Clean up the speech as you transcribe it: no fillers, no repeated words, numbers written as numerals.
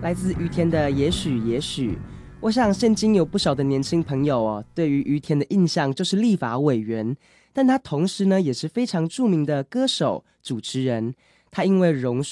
来自于天的也许也许。我想现今有不少的年轻朋友对于于天的印象就是立法委员，但他同时呢也是非常著名的歌手主持人。他因为榕